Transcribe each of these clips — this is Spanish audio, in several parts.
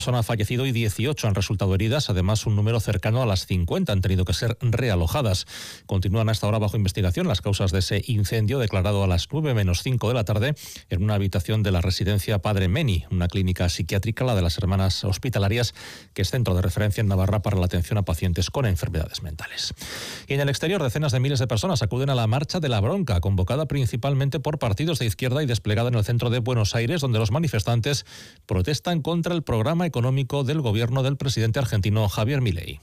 Persona ha fallecido y 18 han resultado heridas. Además, un número cercano a las 50 han tenido que ser realojadas. Continúan hasta ahora bajo investigación las causas de ese incendio declarado a las 9:05 de la tarde en una habitación de la residencia Padre Meni, una clínica psiquiátrica, la de las Hermanas Hospitalarias, que es centro de referencia en Navarra para la atención a pacientes con enfermedades mentales. Y en el exterior, decenas de miles de personas acuden a la Marcha de la Bronca, convocada principalmente por partidos de izquierda y desplegada en el centro de Buenos Aires, donde los manifestantes protestan contra el programa económico del gobierno del presidente argentino Javier Milei.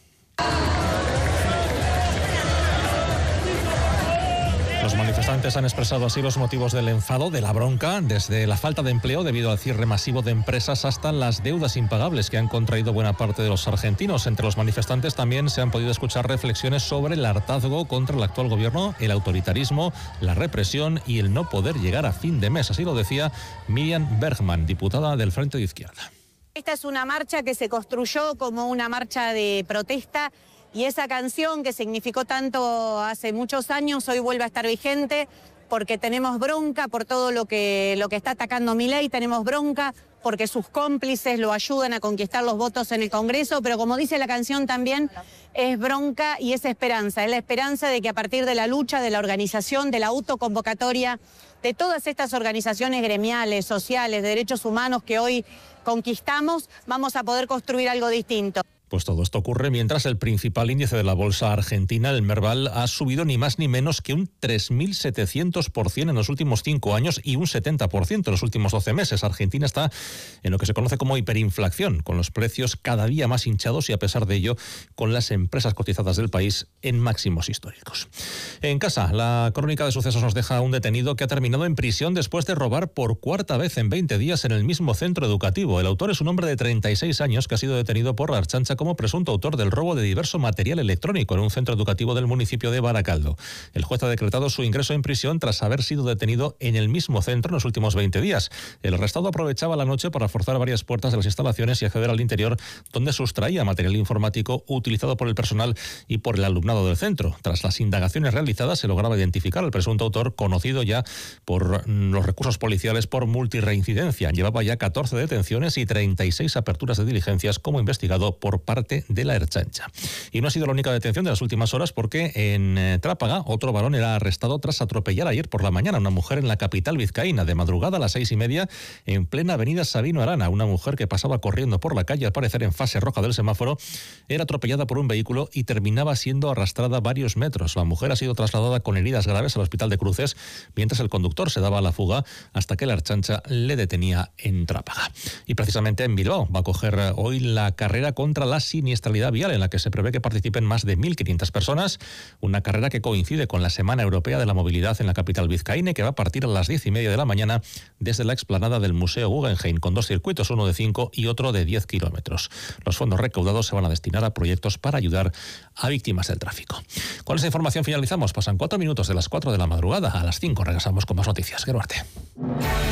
Los manifestantes han expresado así los motivos del enfado, de la bronca, desde la falta de empleo debido al cierre masivo de empresas hasta las deudas impagables que han contraído buena parte de los argentinos. Entre los manifestantes también se han podido escuchar reflexiones sobre el hartazgo contra el actual gobierno, el autoritarismo, la represión y el no poder llegar a fin de mes. Así lo decía Miriam Bergman, diputada del Frente de Izquierda. Esta es una marcha que se construyó como una marcha de protesta y esa canción que significó tanto hace muchos años hoy vuelve a estar vigente porque tenemos bronca por todo lo que está atacando Milei, tenemos bronca porque sus cómplices lo ayudan a conquistar los votos en el Congreso, pero como dice la canción también es bronca y es esperanza, es la esperanza de que a partir de la lucha, de la organización, de la autoconvocatoria, de todas estas organizaciones gremiales, sociales, de derechos humanos que hoy conquistamos, vamos a poder construir algo distinto. Pues todo esto ocurre mientras el principal índice de la bolsa argentina, el Merval, ha subido ni más ni menos que un 3.700% en los últimos 5 años y un 70% en los últimos 12 meses. Argentina está en lo que se conoce como hiperinflación, con los precios cada día más hinchados y a pesar de ello con las empresas cotizadas del país en máximos históricos. En casa, la crónica de sucesos nos deja a un detenido que ha terminado en prisión después de robar por cuarta vez en 20 días en el mismo centro educativo. El autor es un hombre de 36 años que ha sido detenido por la Ertzaintza como presunto autor del robo de diverso material electrónico en un centro educativo del municipio de Baracaldo. El juez ha decretado su ingreso en prisión tras haber sido detenido en el mismo centro en los últimos 20 días. El arrestado aprovechaba la noche para forzar varias puertas de las instalaciones y acceder al interior, donde sustraía material informático utilizado por el personal y por el alumnado del centro. Tras las indagaciones realizadas, se lograba identificar al presunto autor, conocido ya por los recursos policiales por multirreincidencia. Llevaba ya 14 detenciones y 36 aperturas de diligencias como investigado por parte de la Ertzaintza. Y no ha sido la única detención de las últimas horas porque en Trápaga otro varón era arrestado tras atropellar ayer por la mañana a una mujer en la capital vizcaína. De madrugada a las 6:30 en plena avenida Sabino Arana, una mujer que pasaba corriendo por la calle, al parecer en fase roja del semáforo, era atropellada por un vehículo y terminaba siendo arrastrada varios metros. La mujer ha sido trasladada con heridas graves al hospital de Cruces, mientras el conductor se daba a la fuga hasta que la Ertzaintza le detenía en Trápaga. Y precisamente en Bilbao va a coger hoy la carrera contra la siniestralidad vial, en la que se prevé que participen más de 1.500 personas, una carrera que coincide con la Semana Europea de la Movilidad en la capital vizcaína, que va a partir a las 10:30 de la mañana desde la explanada del Museo Guggenheim, con 2 circuitos, uno de 5 y otro de 10 kilómetros. Los fondos recaudados se van a destinar a proyectos para ayudar a víctimas del tráfico. Con esa información finalizamos. Pasan 4 minutos de las 4 de la madrugada. A las 5 regresamos con más noticias. Geruarte.